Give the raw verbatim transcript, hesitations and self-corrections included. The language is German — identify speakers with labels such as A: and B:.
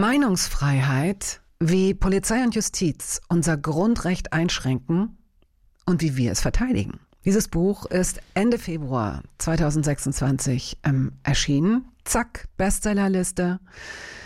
A: Meinungsfreiheit, wie Polizei und Justiz unser Grundrecht einschränken und wie wir es verteidigen. Dieses Buch ist Ende Februar zweitausendsechsundzwanzig ähm, erschienen. Zack, Bestsellerliste.